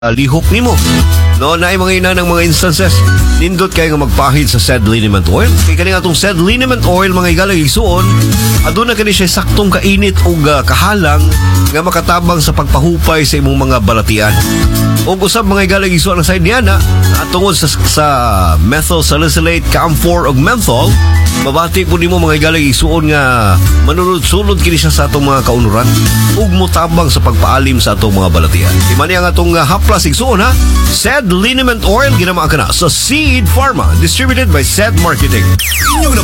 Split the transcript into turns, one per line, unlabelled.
lihok nimo. No, na mga ina ng mga instances nindot kayo nga magpahid sa said liniment oil. Kay kani atong said liniment oil mga igalang igsuon, aduna kani siya saktong kainit o kahalang nga makatabang sa pagpahupay sa imong mga balatian. O usab mga igalang igsuon ang side niya na tungod sa methyl salicylate, camphor ug menthol, mabati po nimo mga igalang igsuon nga manunod-sunod kini siya sa atong mga kaunuran ug motabang sa pagpaalim sa atong mga balatian. Di man ang atong haplas igsuon ha. Said liniment oil ginama ka na sa Seed Pharma, distributed by Said Marketing.